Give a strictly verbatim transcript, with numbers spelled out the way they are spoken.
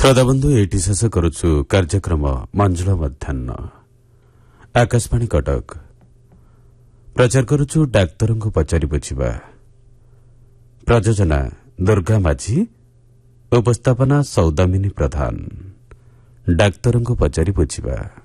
ଶ୍ରୋତାବନ୍ଧୁ ଏଇଠି ଶେଷ କରୁଛୁ କାର୍ଯ୍ୟକ୍ରମ ମଞ୍ଜୁଳ ମଧ୍ୟାହ୍ନ। ଆକାଶବାଣୀ କଟକ ପ୍ରଚାର କରୁଛୁ ଡାକ୍ତରଙ୍କୁ ପଚାରି ବୁଝିବା। ପ୍ରଯୋଜନା ଦୁର୍ଗା ମାଝୀ, ଉପସ୍ଥାପନା ସୌଦାମିନୀ ପ୍ରଧାନ। ଡାକ୍ତରଙ୍କୁ ପଚାରି ବୁଝିବା।